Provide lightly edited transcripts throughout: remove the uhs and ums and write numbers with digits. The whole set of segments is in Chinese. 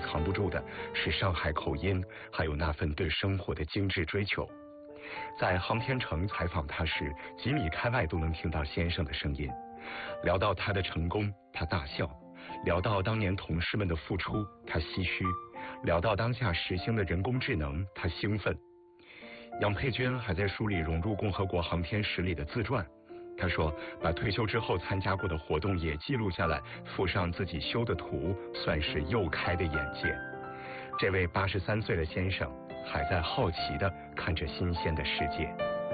藏不住的是上海口音，还有那份对生活的精致追求。在航天城采访他时，几米开外都能听到先生的声音。聊到他的成功，他大笑；聊到当年同事们的付出，他唏嘘；聊到当下时兴的人工智能，他兴奋。杨佩娟还在书里融入共和国航天史里的自传。他说，把退休之后参加过的活动也记录下来，附上自己修的图，算是又开的眼界。这位83岁的先生还在好奇地看着新鲜的世界。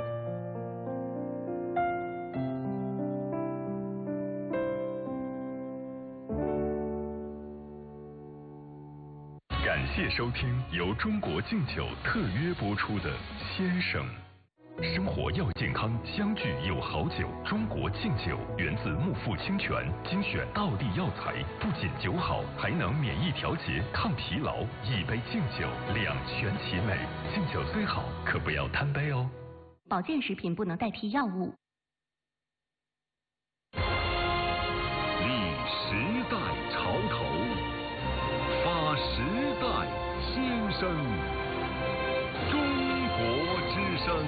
感谢收听由中国敬酒特约播出的《先生》。生活要健康，相聚有好酒。中国敬酒源自木富清泉，精选道地药材，不仅酒好，还能免疫调节、抗疲劳。一杯敬酒，两全其美。敬酒虽好，可不要贪杯哦。 保健食品不能代替药物。 立时代潮头，发时代新生。中国之声。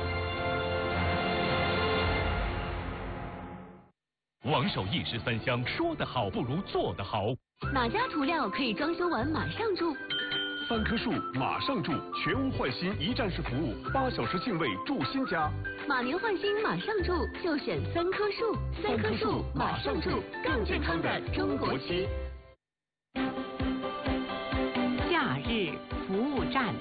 王守义十三香，说得好不如做得好。 哪家涂料可以装修完马上住 ？3棵树马上住，全屋换新一站式服务，8小时净位住新家。 马年换新马上住，就选3棵树。3棵树马上住，更健康的中国区。 假日服务站。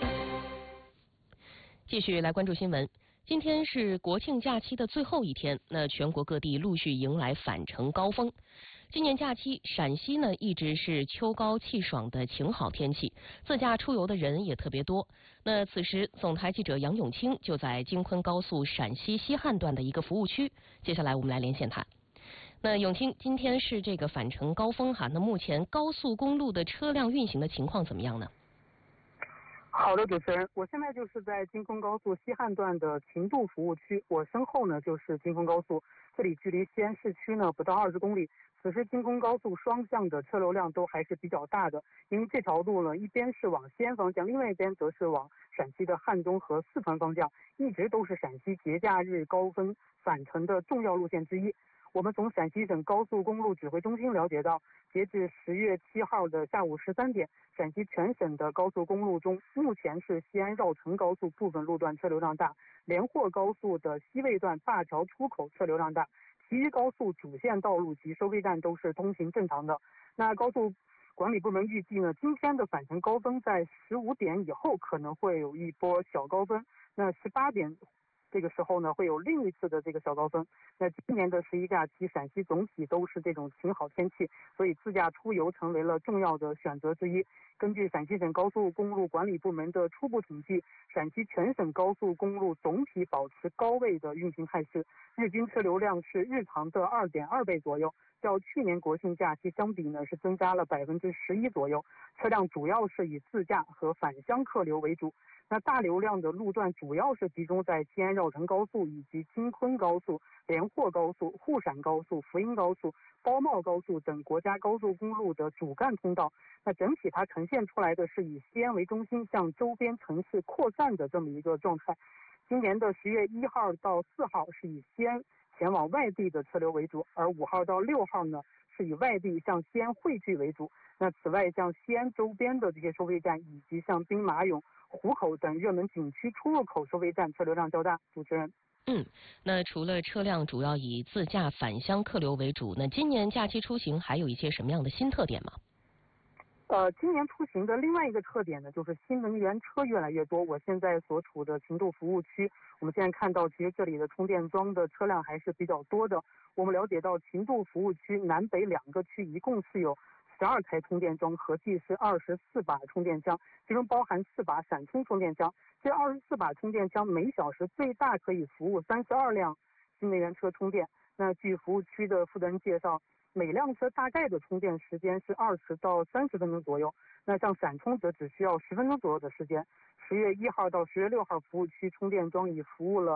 继续来关注新闻。今天是国庆假期的最后一天，那全国各地陆续迎来返程高峰。今年假期，陕西呢一直是秋高气爽的晴好天气，自驾出游的人也特别多。那此时，总台记者杨永清就在京昆高速陕西西汉段的一个服务区，接下来我们来连线他。那永清，今天是这个返程高峰哈，那目前高速公路的车辆运行的情况怎么样呢？ 好的，主持人，我现在就是在京昆高速西汉段的秦渡服务区，我身后呢就是京昆高速，这里距离西安市区呢不到20公里。此时京昆高速双向的车流量都还是比较大的，因为这条路呢一边是往西安方向，另外一边则是往陕西的汉中和四川方向，一直都是陕西节假日高峰返程的重要路线之一。我们从陕西省高速公路指挥中心了解到，截至10月7号的下午13点，陕西全省的高速公路中，目前是西安绕城高速部分路段车流量大，连霍高速的西魏段灞桥出口车流量大，其余高速主线道路及收费站都是通行正常的。那高速管理部门预计呢，今天的返程高峰在15点以后可能会有一波小高峰，那18点这个时候呢，会有另一次的这个小高峰。那今年的11假期，陕西总体都是这种晴好天气，所以自驾出游成为了重要的选择之一。根据陕西省高速公路管理部门的初步统计，陕西全省高速公路总体保持高位的运行态势，日均车流量是日常的2.2倍左右，较去年国庆假期相比呢，是增加了11%左右。车辆主要是以自驾和返乡客流为主。那大流量的路段主要是集中在西安绕城高速以及京昆高速、连霍高速、沪陕高速、福阴高速、包茂高速等国家高速公路的主干通道。那整体它呈现出来的是以西安为中心向周边城市扩散的这么一个状态。今年的10月1号到4号是以西安前往外地的车流为主，而5号到6号呢是以外地向西安汇聚为主。那此外，像西安周边的这些收费站以及像兵马俑、湖口等热门景区出入口收费站车流量较大。主持人。 那除了车辆主要以自驾返乡客流为主，那今年假期出行还有一些什么样的新特点吗？ 今年出行的另外一个特点呢，就是新能源车越来越多。我现在所处的秦渡服务区，我们现在看到，其实这里的充电桩的车辆还是比较多的。我们了解到，秦渡服务区南北2个区一共是有12台充电桩，合计是24把充电枪，其中包含4把闪充充电枪。这24把充电枪每小时最大可以服务32辆新能源车充电。那据服务区的负责人介绍，每辆车大概的充电时间是20到30分钟左右。那像闪充则只需要10分钟左右的时间。10月1号到10月6号，服务区充电桩已服务了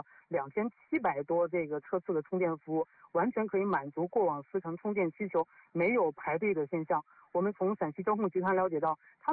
2700多这个车次的充电服务，完全可以满足过往4成充电需求，没有排队的现象。我们从陕西交通集团了解到，他